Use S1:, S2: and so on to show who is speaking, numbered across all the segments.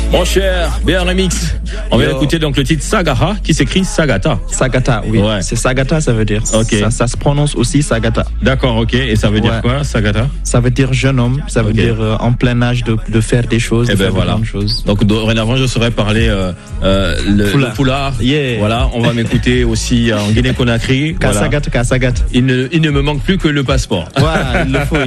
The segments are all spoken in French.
S1: Mon cher BRMX, on vient d'écouter donc le titre Sagata qui s'écrit Sagata.
S2: Sagata, oui.
S1: Ouais.
S2: C'est Sagata, ça veut dire.
S1: Okay.
S2: Ça se prononce aussi Sagata.
S1: D'accord, ok. Et ça veut dire quoi, Sagata?
S2: Ça veut dire jeune homme. Ça veut dire en plein âge de faire des choses.
S1: Et ben voilà. Donc dorénavant, je saurais parler le Poulard.
S2: Yeah.
S1: Voilà, on va m'écouter aussi en Guinée-Conakry.
S2: Kasagat.
S1: Il ne me manque plus que le passeport.
S2: Voilà,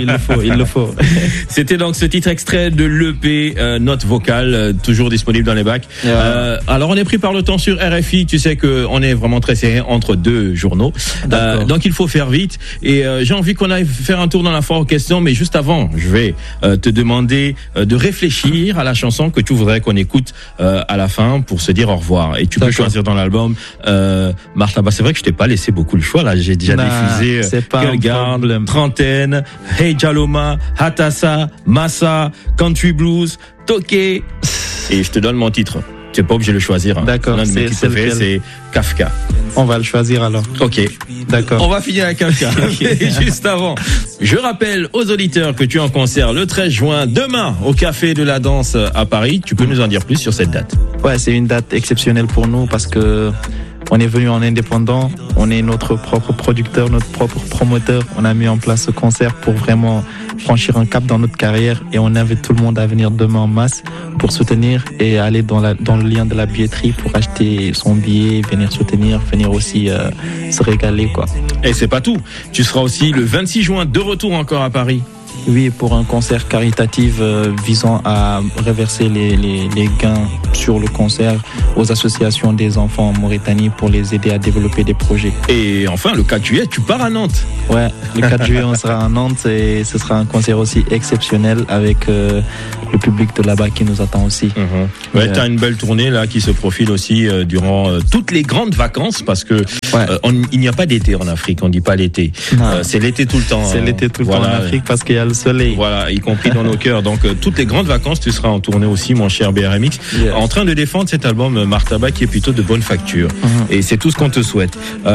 S2: il le faut.
S1: C'était donc ce titre extrait de l'EP Note vocale, toujours disponible dans les bacs. Alors on est pris par le temps sur RFI, tu sais qu'on est vraiment très serré entre deux journaux. Donc il faut faire vite. Et j'ai envie qu'on aille faire un tour dans la foire aux questions, mais juste avant, je vais te demander de réfléchir à la chanson que tu voudrais qu'on écoute à la fin pour se dire au revoir. Et tu peux choisir dans l'album Martha. C'est vrai que je t'ai pas laissé beaucoup le choix là. J'ai déjà diffusé Girl Garde, Trentaine, Hey Jaloma, Hatassa, Massa, Country Blues, Toké. Et je te donne mon titre. Tu n'es pas obligé de le choisir. Hein.
S2: D'accord.
S1: L'un de mes titres préférés, c'est Kafka.
S2: On va le choisir alors.
S1: Ok.
S2: D'accord.
S1: On va finir avec Kafka. Juste avant, je rappelle aux auditeurs que tu es en concert le 13 juin, demain, au Café de la Danse à Paris. Tu peux nous en dire plus sur cette date?
S2: Ouais, c'est une date exceptionnelle pour nous parce que on est venu en indépendant, on est notre propre producteur, notre propre promoteur. On a mis en place ce concert pour vraiment franchir un cap dans notre carrière et on invite tout le monde à venir demain en masse pour soutenir et aller dans le lien de la billetterie pour acheter son billet, venir soutenir, venir aussi se régaler quoi.
S1: Et c'est pas tout, tu seras aussi le 26 juin de retour encore à Paris.
S2: Oui, pour un concert caritatif visant à reverser les gains sur le concert aux associations des enfants en Mauritanie pour les aider à développer des projets.
S1: Et enfin, le 4 juillet, tu pars à Nantes.
S2: Ouais, le 4 juillet, on sera à Nantes et ce sera un concert aussi exceptionnel avec le public de là-bas qui nous attend aussi.
S1: Ouais, t'as une belle tournée là qui se profile aussi durant toutes les grandes vacances parce que il n'y a pas d'été en Afrique, on dit pas l'été. C'est l'été tout le temps.
S2: C'est l'été tout le temps en Afrique parce qu'il y a le soleil.
S1: Voilà, y compris dans nos cœurs. Donc toutes les grandes vacances, tu seras en tournée aussi, mon cher BRMX, en train de défendre cet album Martaba qui est plutôt de bonne facture. Et c'est tout ce qu'on te souhaite.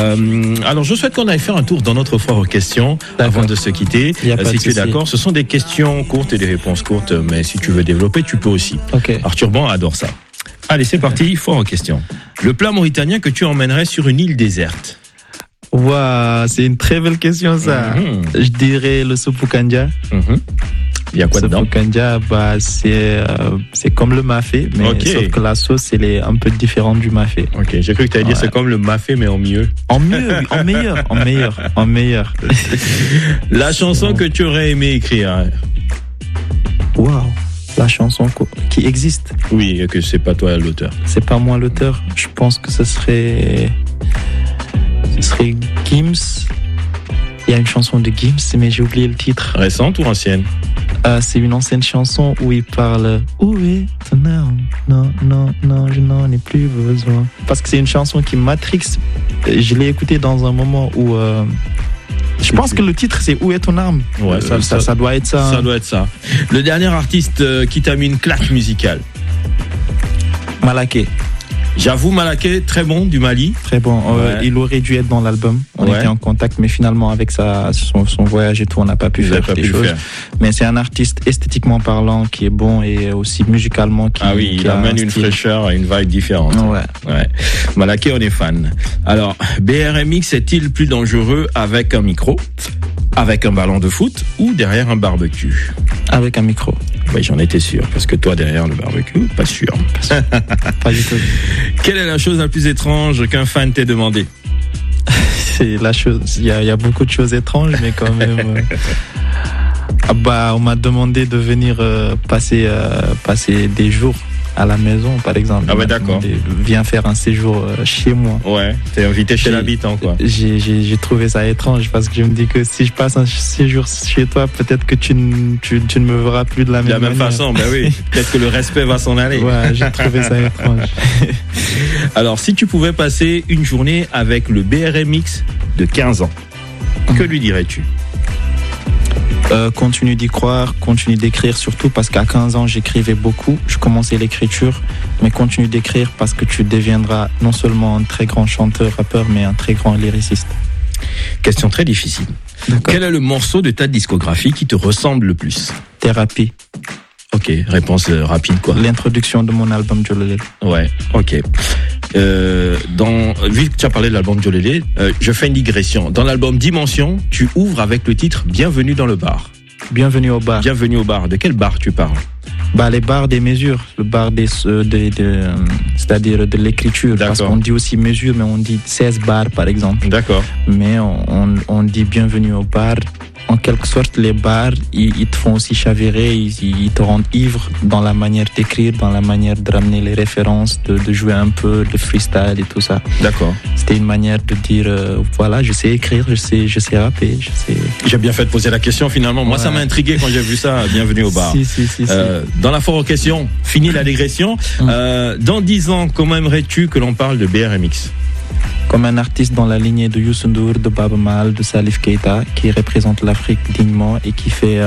S1: Alors je souhaite qu'on aille faire un tour dans notre foire aux questions avant de se quitter. Si tu es d'accord, ce sont des questions courtes et des réponses courtes, mais si tu veux développer, tu peux aussi. Arthur Ban adore ça. Allez, c'est parti, foire aux questions. Le plat mauritanien que tu emmènerais sur une île déserte?
S2: Waouh, c'est une très belle question ça. Je dirais le soupou kanja.
S1: Il y a quoi dedans?
S2: Le soupou kanja, c'est comme le mafé, mais sauf que la sauce elle est un peu différente du mafé.
S1: Ok, j'ai cru que tu allais dire c'est comme le mafé mais en mieux.
S2: En mieux, en meilleur.
S1: La chanson que tu aurais aimé écrire?
S2: Waouh, la chanson qui existe.
S1: Oui, et que c'est pas toi l'auteur.
S2: C'est pas moi l'auteur. Je pense que ce serait Gims. Il y a une chanson de Gims, mais j'ai oublié le titre.
S1: Récente ou ancienne?
S2: C'est une ancienne chanson où il parle où est ton âme? Non, je n'en ai plus besoin. Parce que c'est une chanson qui matrixe. Je l'ai écoutée dans un moment où je pense que le titre c'est Où est ton âme? Ouais, ça doit être ça.
S1: Ça doit être ça. Le dernier artiste qui t'a mis une claque musicale?
S2: Malaké.
S1: J'avoue, Malaké, très bon, du Mali.
S2: Très bon. Il aurait dû être dans l'album. On était en contact, mais finalement, avec son voyage et tout, on n'a pas pu faire des choses. Mais c'est un artiste esthétiquement parlant qui est bon et aussi musicalement qui
S1: il amène une fraîcheur et une vibe différente. Ouais. Malaké, on est fan. Alors, BRMX est-il plus dangereux avec un micro, avec un ballon de foot ou derrière un barbecue?
S2: Avec un micro.
S1: Oui, j'en étais sûr, parce que toi, derrière le barbecue, pas sûr.
S2: Pas du tout.
S1: Quelle est la chose la plus étrange qu'un fan t'ait demandé?
S2: C'est la chose. Il y a beaucoup de choses étranges, mais quand même. On m'a demandé de venir passer des jours à la maison, par exemple.
S1: Ah ouais, d'accord.
S2: Viens faire un séjour chez moi.
S1: Ouais, t'es invité chez l'habitant, quoi.
S2: J'ai trouvé ça étrange parce que je me dis que si je passe un séjour chez toi, peut-être que tu ne me verras plus de la même
S1: façon. Ben oui, peut-être que le respect va s'en aller.
S2: Ouais, j'ai trouvé ça étrange.
S1: Alors, si tu pouvais passer une journée avec le BRMX de 15 ans, que lui dirais-tu?
S2: Continue d'y croire, continue d'écrire, surtout parce qu'à 15 ans j'écrivais beaucoup, je commençais l'écriture, mais continue d'écrire parce que tu deviendras non seulement un très grand chanteur, rappeur, mais un très grand lyriciste.
S1: Question très difficile. Quel est le morceau de ta discographie qui te ressemble le plus?
S2: Thérapie.
S1: Ok, réponse rapide quoi.
S2: L'introduction de mon album Jolele.
S1: Ouais, ok. Vu que tu as parlé de l'album Jolele, je fais une digression. Dans l'album Dimension, tu ouvres avec le titre Bienvenue dans le bar.
S2: Bienvenue au bar.
S1: Bienvenue au bar. De quel bar tu parles?
S2: Les bars des mesures, le bar c'est-à-dire de l'écriture.
S1: D'accord.
S2: Parce qu'on dit aussi mesure, mais on dit 16 bars par exemple.
S1: D'accord.
S2: Mais on dit bienvenue au bar. En quelque sorte, les bars, ils te font aussi chavirer, ils te rendent ivre dans la manière d'écrire, dans la manière de ramener les références, de jouer un peu de freestyle et tout ça.
S1: D'accord.
S2: C'était une manière de dire, voilà, je sais écrire, je sais rapper, je sais...
S1: J'ai bien fait de poser la question finalement. Moi, ça m'a intrigué quand j'ai vu ça. Bienvenue au bar.
S2: Si.
S1: Dans la foire aux questions, fini la digression. Dans 10 ans, comment aimerais-tu que l'on parle de BRMX?
S2: Comme un artiste dans la lignée de Youssou N'Dour, de Baaba Maal, de Salif Keita, qui représente l'Afrique dignement et qui fait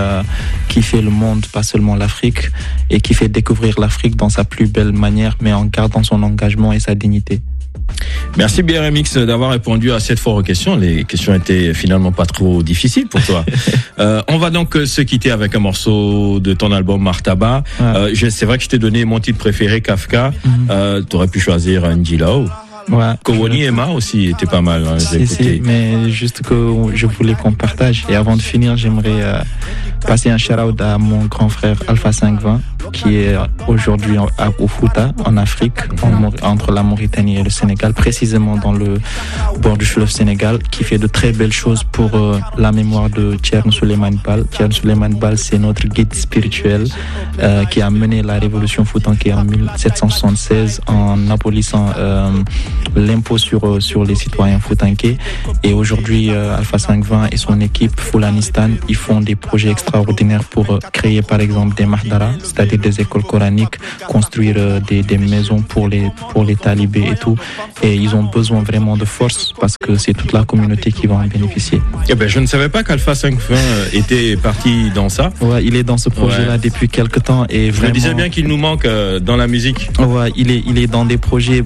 S2: le monde, pas seulement l'Afrique, et qui fait découvrir l'Afrique dans sa plus belle manière, mais en gardant son engagement et sa dignité.
S1: Merci BRMX d'avoir répondu à cette foire aux questions. Les questions étaient finalement pas trop difficiles pour toi. On va donc se quitter avec un morceau de ton album Martaba. C'est vrai que je t'ai donné mon titre préféré, Kafka. T'aurais pu choisir Njilao.
S2: Ouais.
S1: Kowoni Emma aussi était pas mal.
S2: Si, mais juste que je voulais qu'on partage. Et avant de finir, j'aimerais passer un shout-out à mon grand frère Alpha 520, qui est aujourd'hui au Fouta, en Afrique, entre la Mauritanie et le Sénégal, précisément dans le bord du fleuve Sénégal, qui fait de très belles choses pour la mémoire de Thierno Souleymane Baal. Thierno Souleymane Baal, c'est notre guide spirituel qui a mené la révolution foutanké en 1776 en abolissant l'impôt sur les citoyens foutanké. Et aujourd'hui, Alpha 520 et son équipe Foulanistan, ils font des projets extraordinaires pour créer par exemple des mahdara, c'est-à-dire des écoles coraniques, construire des maisons pour les talibés et tout. Et ils ont besoin vraiment de force parce que c'est toute la communauté qui va en bénéficier.
S1: Eh ben, je ne savais pas qu'Alpha 520 était parti dans ça.
S2: Ouais, il est dans ce projet-là depuis quelques temps et vraiment.
S1: Je disais bien qu'il nous manque dans la musique.
S2: Ouais, il est dans des projets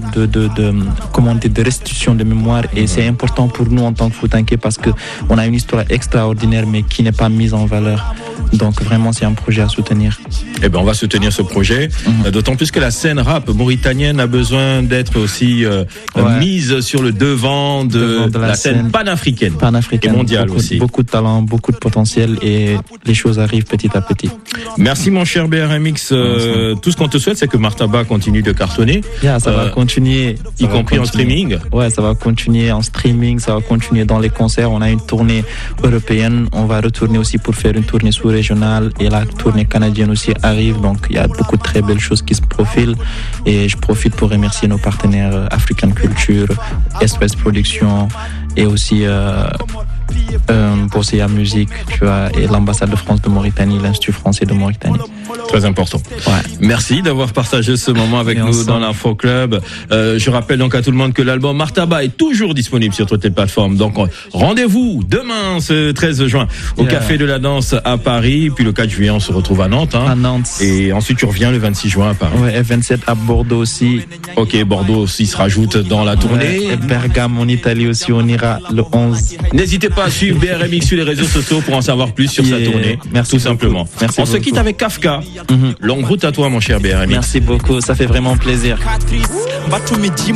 S2: de restitution de mémoire et c'est important pour nous en tant que Foutanké parce que on a une histoire extraordinaire mais qui n'est pas mise en valeur. Donc vraiment c'est un projet à soutenir.
S1: Eh ben on va soutenir ce projet, d'autant plus que la scène rap mauritanienne a besoin d'être aussi mise sur le devant de la scène panafricaine et mondiale aussi.
S2: Beaucoup de talent, beaucoup de potentiel et les choses arrivent petit à petit.
S1: Merci mon cher BRMX. Tout ce qu'on te souhaite c'est que Martaba continue de cartonner.
S2: Ça va continuer,
S1: y compris en streaming.
S2: Ouais, ça va continuer en streaming, ça va continuer dans les concerts. On a une tournée européenne, on va retourner aussi pour faire une tournée sous-régionale et la tournée canadienne aussi arrive. Donc il y a beaucoup de très belles choses qui se profilent et je profite pour remercier nos partenaires African Culture, SPS Production et aussi Bosséa Musique, tu vois, et l'ambassade de France de Mauritanie, l'Institut français de Mauritanie.
S1: Très important.
S2: Ouais.
S1: Merci d'avoir partagé ce moment avec nous dans l'Info Club. Je rappelle donc à tout le monde que l'album Martaba est toujours disponible sur toutes les plateformes. Donc rendez-vous demain, ce 13 juin, au Café de la Danse à Paris. Puis le 4 juillet, on se retrouve à Nantes.
S2: À Nantes.
S1: Et ensuite, tu reviens le 26 juin à Paris.
S2: Ouais, et 27 à Bordeaux aussi.
S1: Ok, Bordeaux aussi se rajoute dans la tournée.
S2: Ouais, et Bergame en Italie aussi, on ira le 11.
S1: N'hésitez pas à suivre BRMX sur les réseaux sociaux pour en savoir plus sur sa tournée.
S2: Merci
S1: tout simplement.
S2: Merci
S1: on se quitte avec Kafka. Longue route à toi, mon cher BRMX.
S2: Merci beaucoup, ça fait vraiment plaisir.